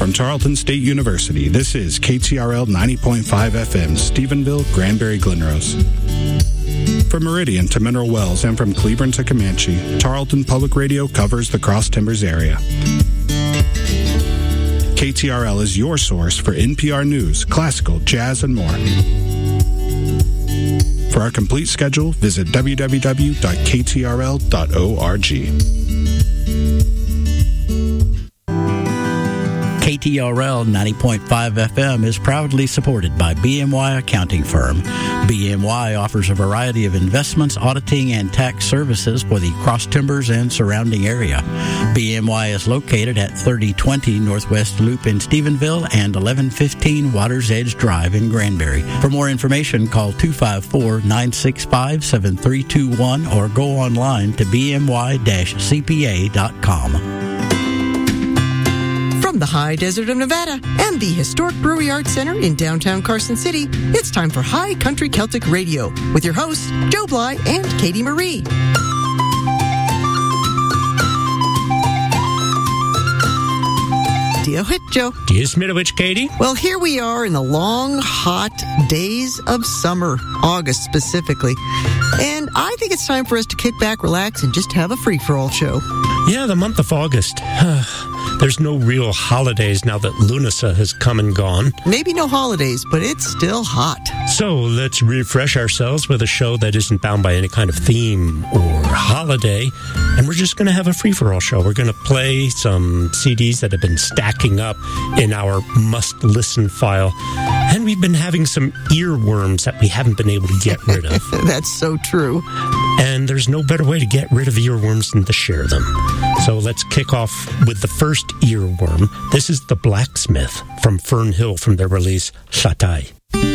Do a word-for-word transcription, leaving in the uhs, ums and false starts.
from Tarleton State University, this is K T R L ninety point five F M, Stephenville, Granbury, Glenrose. From Meridian to Mineral Wells and from Cleburne to Comanche, Tarleton Public Radio covers the Cross Timbers area. K T R L is your source for N P R news, classical, jazz, and more. For our complete schedule, visit w w w dot k t r l dot org. K T R L ninety point five F M is proudly supported by B M Y Accounting Firm. B M Y offers a variety of investments, auditing, and tax services for the Cross Timbers and surrounding area. B M Y is located at thirty twenty Northwest Loop in Stephenville and eleven fifteen Waters Edge Drive in Granbury. For more information, call two five four, nine six five, seven three two one or go online to b m y dash c p a dot com. From the high desert of Nevada and the historic Brewery Arts Center in downtown Carson City, it's time for High Country Celtic Radio with your hosts, Joe Bly and Katie Marie. Deal hit, Joe. Dear Smitowich, Katie. Well, here we are in the long, hot days of summer, August specifically. And I think it's time for us to kick back, relax, and just have a free-for-all show. Yeah, the month of August. There's no real holidays now that Lunasa has come and gone. Maybe no holidays, but it's still hot. So let's refresh ourselves with a show that isn't bound by any kind of theme or holiday. And we're just going to have a free-for-all show. We're going to play some C Ds that have been stacking up in our must-listen file. And we've been having some earworms that we haven't been able to get rid of. That's so true. And there's no better way to get rid of earworms than to share them. So let's kick off with the first earworm. This is The Blacksmith from Fern Hill from their release, Shatai.